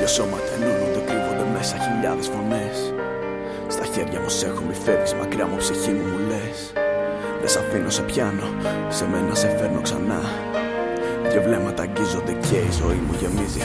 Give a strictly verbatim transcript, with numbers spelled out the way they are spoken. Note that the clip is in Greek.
Δύο σώματα ενώνονται, κρύβονται μέσα χιλιάδες φωνές. Στα χέρια μου σε έχω, μη φεύγεις μακριά μου, ψυχή μου μου λες. Δεν σ' αφήνω, σε πιάνω, σε μένα σε φέρνω ξανά. Δυο βλέμματα αγγίζονται και η ζωή μου γεμίζει